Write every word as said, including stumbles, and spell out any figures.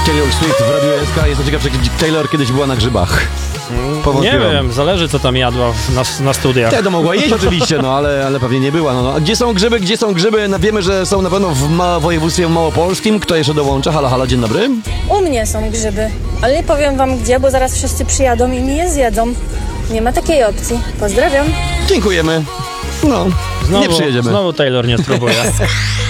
Taylor Swift w Radiu S K. Jestem ciekaw, czy Taylor kiedyś była na grzybach. Nie wiem, zależy co tam jadła na, na studiach. Tak, to mogła jeść oczywiście, no ale, ale pewnie nie była. No, no. A gdzie są grzyby, gdzie są grzyby? No, wiemy, że są na pewno w ma- województwie małopolskim. Kto jeszcze dołącza? Halo, halo, dzień dobry. U mnie są grzyby, ale nie powiem wam gdzie, bo zaraz wszyscy przyjadą i mi je zjedzą. Nie ma takiej opcji. Pozdrawiam. Dziękujemy. No, Znowu, nie przyjedziemy. Znowu Taylor nie spróbuje.